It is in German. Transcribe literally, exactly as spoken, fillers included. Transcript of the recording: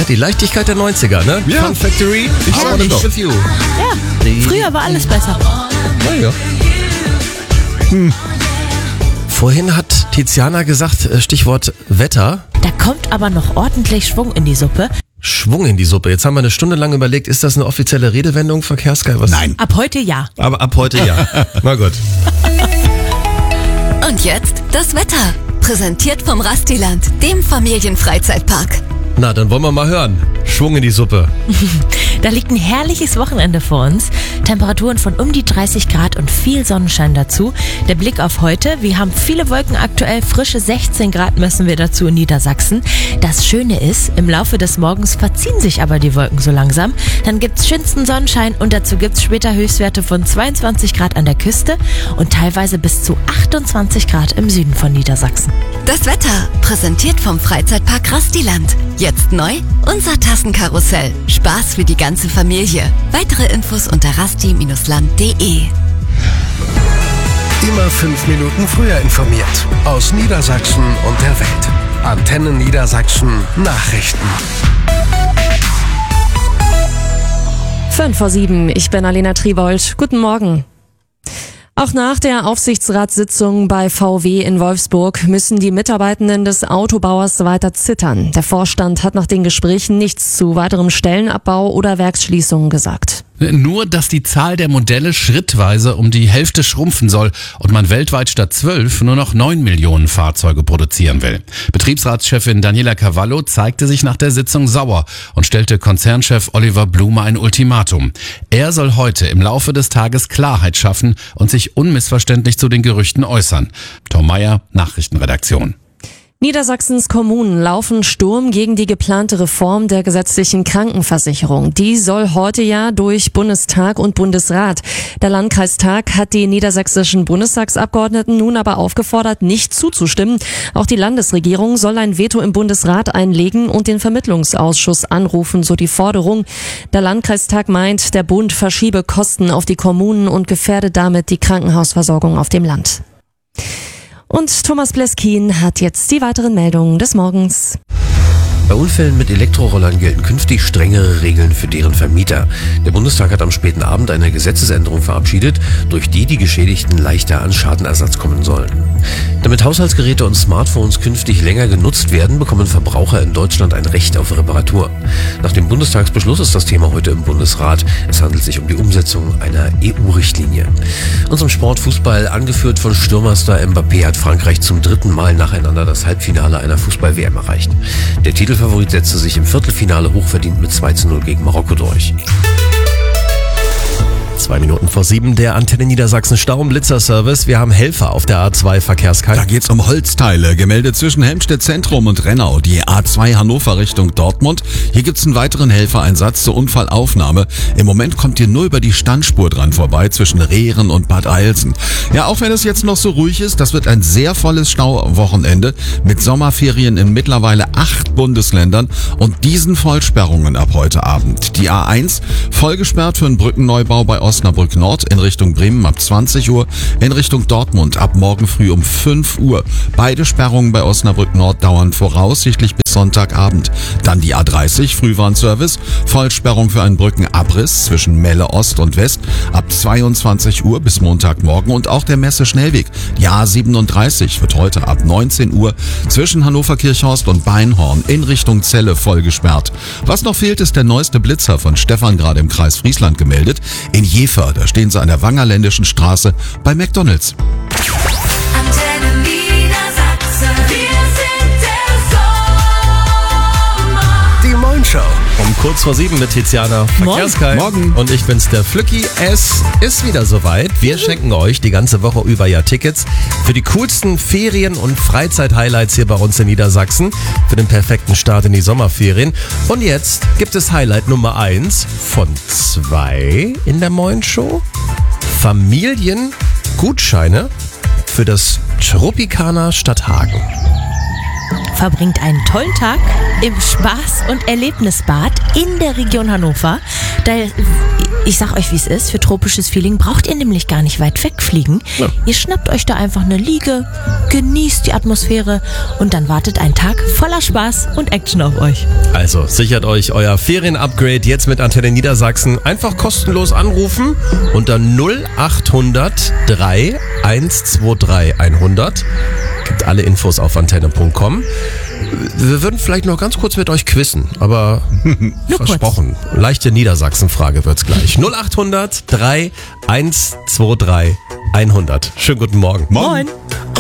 die Leichtigkeit der neunziger, ne? Ja. Fun Factory, Ich I sag wanna doch. go with you. Ja, früher war alles besser. Naja. Hm. Vorhin hat Tiziana gesagt, äh, Stichwort Wetter, Da kommt aber noch ordentlich Schwung in die Suppe. Schwung in die Suppe. Jetzt haben wir eine Stunde lang überlegt, ist das eine offizielle Redewendung, Verkehrsgeil? Was? Nein. Ab heute ja. Aber ab heute ja. Na gut. Und jetzt das Wetter. Präsentiert vom Rastiland, dem Familienfreizeitpark. Na, dann wollen wir mal hören. Schwung in die Suppe. Da liegt ein herrliches Wochenende vor uns. Temperaturen von um die dreißig Grad und viel Sonnenschein dazu. Der Blick auf heute. Wir haben viele Wolken aktuell. Frische sechzehn Grad messen wir dazu in Niedersachsen. Das Schöne ist, im Laufe des Morgens verziehen sich aber die Wolken so langsam. Dann gibt's schönsten Sonnenschein und dazu gibt's später Höchstwerte von zweiundzwanzig Grad an der Küste und teilweise bis zu achtundzwanzig Grad im Süden von Niedersachsen. Das Wetter. Präsentiert vom Freizeitpark Rastiland. Jetzt neu, unser Tassenkarussell. Spaß für die ganze Familie. Weitere Infos unter rasti Bindestrich land punkt de. Immer fünf Minuten früher informiert. Aus Niedersachsen und der Welt. Antenne Niedersachsen Nachrichten. Fünf vor sieben, ich bin Alena Triwold. Guten Morgen. Auch nach der Aufsichtsratssitzung bei V W in Wolfsburg müssen die Mitarbeitenden des Autobauers weiter zittern. Der Vorstand hat nach den Gesprächen nichts zu weiterem Stellenabbau oder Werksschließungen gesagt. Nur, dass die Zahl der Modelle schrittweise um die Hälfte schrumpfen soll und man weltweit statt zwölf nur noch neun Millionen Fahrzeuge produzieren will. Betriebsratschefin Daniela Cavallo zeigte sich nach der Sitzung sauer und stellte Konzernchef Oliver Blume ein Ultimatum. Er soll heute im Laufe des Tages Klarheit schaffen und sich unmissverständlich zu den Gerüchten äußern. Tom Meyer, Nachrichtenredaktion. Niedersachsens Kommunen laufen Sturm gegen die geplante Reform der gesetzlichen Krankenversicherung. Die soll heute ja durch Bundestag und Bundesrat. Der Landkreistag hat die niedersächsischen Bundestagsabgeordneten nun aber aufgefordert, nicht zuzustimmen. Auch die Landesregierung soll ein Veto im Bundesrat einlegen und den Vermittlungsausschuss anrufen, so die Forderung. Der Landkreistag meint, der Bund verschiebe Kosten auf die Kommunen und gefährde damit die Krankenhausversorgung auf dem Land. Und Thomas Bleskin hat jetzt die weiteren Meldungen des Morgens. Bei Unfällen mit Elektrorollern gelten künftig strengere Regeln für deren Vermieter. Der Bundestag hat am späten Abend eine Gesetzesänderung verabschiedet, durch die die Geschädigten leichter an Schadenersatz kommen sollen. Damit Haushaltsgeräte und Smartphones künftig länger genutzt werden, bekommen Verbraucher in Deutschland ein Recht auf Reparatur. Nach dem Bundestagsbeschluss ist das Thema heute im Bundesrat. Es handelt sich um die Umsetzung einer E U-Richtlinie. Unserem Sportfußball, angeführt von Stürmerstar Mbappé, hat Frankreich zum dritten Mal nacheinander das Halbfinale einer Fußball-W M erreicht. Der Titelfavorit setzte sich im Viertelfinale hochverdient mit zwei zu null gegen Marokko durch. Zwei Minuten vor sieben, der Antenne Niedersachsen Staublitzer-Service. Wir haben Helfer auf der A zwei Verkehrskalt. Da geht's um Holzteile, gemeldet zwischen Helmstedt Zentrum und Rennau, die A zwei Hannover Richtung Dortmund. Hier gibt's einen weiteren Helfereinsatz zur Unfallaufnahme. Im Moment kommt ihr nur über die Standspur dran vorbei zwischen Rehren und Bad Eilsen. Ja, auch wenn es jetzt noch so ruhig ist, das wird ein sehr volles Stauwochenende mit Sommerferien in mittlerweile acht Bundesländern und diesen Vollsperrungen ab heute Abend. Die A eins vollgesperrt für einen Brückenneubau bei Osnabrück Nord in Richtung Bremen ab zwanzig Uhr, in Richtung Dortmund ab morgen früh um fünf Uhr. Beide Sperrungen bei Osnabrück Nord dauern voraussichtlich bis Sonntagabend. Dann die A dreißig Frühwarnservice, Vollsperrung für einen Brückenabriss zwischen Melle Ost und West ab zweiundzwanzig Uhr bis Montagmorgen und auch der Messe Schnellweg. Die A siebenunddreißig wird heute ab neunzehn Uhr zwischen Hannover Kirchhorst und Beinhorn in Richtung Celle voll gesperrt. Was noch fehlt, ist der neueste Blitzer von Stefan, gerade im Kreis Friesland gemeldet. In Jever, da stehen sie an der Wangerländischen Straße bei McDonald's. Antenne Niedersachsen, wir sind der Sommer. Die Moin-Show. Um kurz vor sieben mit Tiziana Verkehrskalt. Morgen. Und ich bin's, der Flücki. Es ist wieder soweit. Wir schenken euch die ganze Woche über ja Tickets für die coolsten Ferien- und Freizeit-Highlights hier bei uns in Niedersachsen. Für den perfekten Start in die Sommerferien. Und jetzt gibt es Highlight Nummer eins von zwei in der Moin-Show. Familiengutscheine für das Tropicana Stadthagen. Verbringt einen tollen Tag im Spaß- und Erlebnisbad in der Region Hannover. Da Ich sag euch, wie es ist. Für tropisches Feeling braucht ihr nämlich gar nicht weit wegfliegen. Ja. Ihr schnappt euch da einfach eine Liege, genießt die Atmosphäre und dann wartet ein Tag voller Spaß und Action auf euch. Also sichert euch euer Ferien-Upgrade jetzt mit Antenne Niedersachsen. Einfach kostenlos anrufen unter null acht hundert drei eins zwei drei hundert. Gibt alle Infos auf antenne punkt com. Wir würden vielleicht noch ganz kurz mit euch quizzen, aber versprochen. Leichte Niedersachsen-Frage wird's gleich. null acht hundert drei eins zwei drei hundert. Schönen guten Morgen. Moin.